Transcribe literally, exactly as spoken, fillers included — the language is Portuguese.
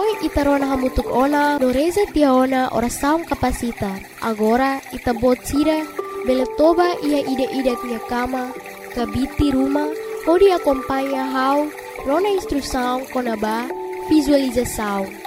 Noi itarona hamutuk ona no reza tiaona ora saung kapasita. Agora itabot sida beletoba ia ide-ide tia kama kabiti rumah hodi acompanha hau rona instrução konaba visualização.